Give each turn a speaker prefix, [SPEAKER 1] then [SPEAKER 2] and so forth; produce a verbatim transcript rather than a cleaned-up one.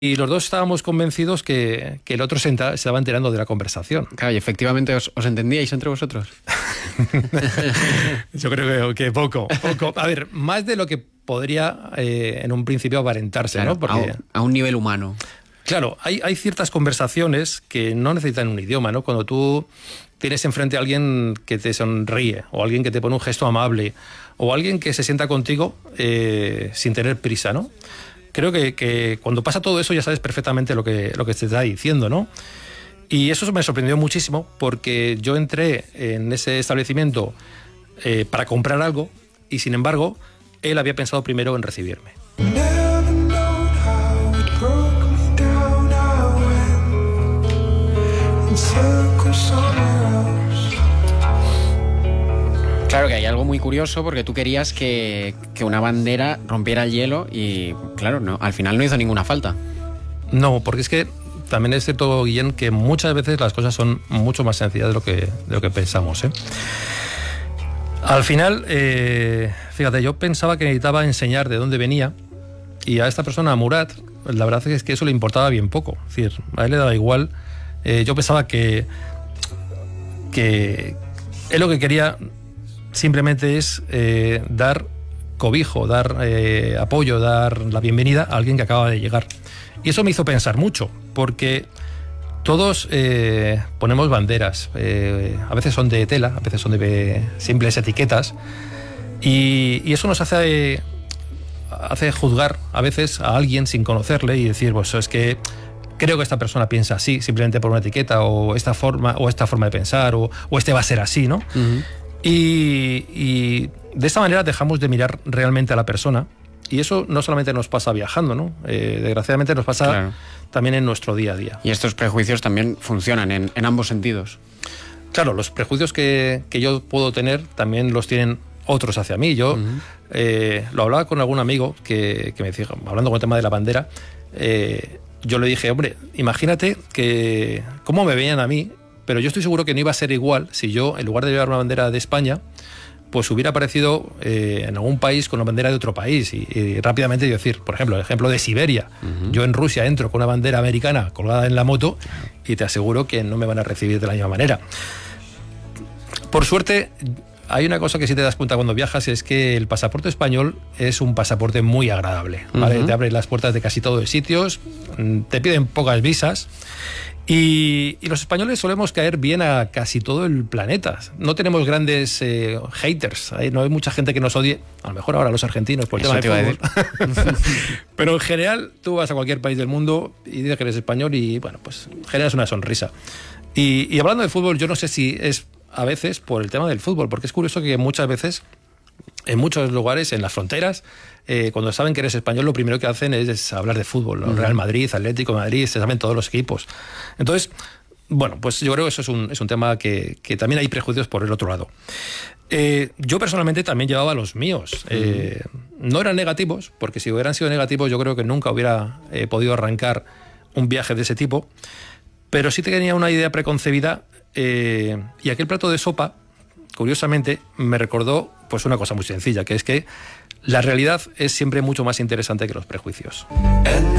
[SPEAKER 1] Y los dos estábamos convencidos que, que el otro se, enta, se estaba enterando de la conversación.
[SPEAKER 2] Claro, y efectivamente os, os entendíais entre vosotros.
[SPEAKER 1] Yo creo que, que poco, poco. A ver, más de lo que podría eh, en un principio aparentarse,
[SPEAKER 2] claro,
[SPEAKER 1] ¿no? Porque,
[SPEAKER 2] a, a un nivel humano.
[SPEAKER 1] Claro, hay, hay ciertas conversaciones que no necesitan un idioma, ¿no? Cuando tú tienes enfrente a alguien que te sonríe, o alguien que te pone un gesto amable, o alguien que se sienta contigo eh, sin tener prisa, ¿no? Creo que, que cuando pasa todo eso ya sabes perfectamente lo que, lo que te está diciendo, ¿no? Y eso me sorprendió muchísimo porque yo entré en ese establecimiento eh, para comprar algo y, sin embargo, él había pensado primero en recibirme.
[SPEAKER 2] Claro que hay algo muy curioso porque tú querías que, que una bandera rompiera el hielo y, claro, no, al final no hizo ninguna falta.
[SPEAKER 1] No, porque es que también es cierto, Guillén, que muchas veces las cosas son mucho más sencillas de lo que, de lo que pensamos, ¿eh? Al final, eh, fíjate, yo pensaba que necesitaba enseñar de dónde venía y a esta persona, a Murat, la verdad es que eso le importaba bien poco. Es decir, a él le daba igual. Eh, yo pensaba que, que él lo que quería simplemente es eh, dar cobijo, dar eh, apoyo, dar la bienvenida a alguien que acaba de llegar. Y eso me hizo pensar mucho, porque todos eh, ponemos banderas, eh, a veces son de tela, a veces son de simples etiquetas, y, y eso nos hace, eh, hace juzgar a veces a alguien sin conocerle y decir, pues es que creo que esta persona piensa así, simplemente por una etiqueta, o esta forma, o esta forma de pensar, o, o este va a ser así, ¿no? Uh-huh. Y, y de esta manera dejamos de mirar realmente a la persona, y eso no solamente nos pasa viajando, ¿no? Eh, desgraciadamente nos pasa claro. también en nuestro día a día.
[SPEAKER 2] Y estos prejuicios también funcionan en, en ambos sentidos.
[SPEAKER 1] Claro, los prejuicios que, que yo puedo tener también los tienen otros hacia mí. Yo uh-huh. eh, lo hablaba con algún amigo que, que me decía, hablando con el tema de la bandera, eh, yo le dije, hombre, imagínate que cómo me veían a mí, pero yo estoy seguro que no iba a ser igual si yo, en lugar de llevar una bandera de España, pues hubiera aparecido eh, en algún país con una bandera de otro país. Y, y rápidamente decir, por ejemplo, el ejemplo de Siberia. Uh-huh. Yo en Rusia entro con una bandera americana colgada en la moto y te aseguro que no me van a recibir de la misma manera. Por suerte, hay una cosa que sí te das cuenta cuando viajas, es que el pasaporte español es un pasaporte muy agradable, ¿vale? Uh-huh. Te abre las puertas de casi todos los sitios, te piden pocas visas. Y, y los españoles solemos caer bien a casi todo el planeta. No tenemos grandes eh, haters. ¿eh? No hay mucha gente que nos odie. A lo mejor ahora los argentinos por el Eso tema de fútbol. Pero en general, tú vas a cualquier país del mundo y dices que eres español y, bueno, pues generas una sonrisa. Y, y hablando de fútbol, yo no sé si es a veces por el tema del fútbol, porque es curioso que muchas veces, en muchos lugares, en las fronteras, eh, cuando saben que eres español, lo primero que hacen es, es hablar de fútbol, ¿no? Uh-huh. Real Madrid, Atlético de Madrid, se saben todos los equipos. Entonces, bueno, pues yo creo que eso es un, es un tema que, que también hay prejuicios por el otro lado. Eh, yo personalmente también llevaba los míos. Uh-huh. Eh, no eran negativos, porque si hubieran sido negativos yo creo que nunca hubiera eh, podido arrancar un viaje de ese tipo, pero sí tenía una idea preconcebida, eh, y aquel plato de sopa, curiosamente, me recordó pues una cosa muy sencilla, que es que la realidad es siempre mucho más interesante que los prejuicios.